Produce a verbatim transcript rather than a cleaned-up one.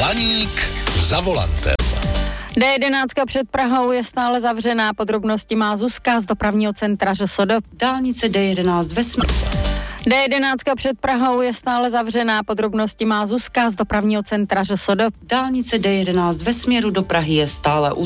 Blaník za volantem. dé jedenáct před Prahou je stále zavřená, podrobnosti má Zuzka z dopravního centra ŘSD. Dálnice dé jedenáct ve směru. dé jedenáct před Prahou je stále zavřená, podrobnosti má Zuzka z dopravního centra ŘSD. Dálnice dé jedenáct ve směru do Prahy je stále uzavřená.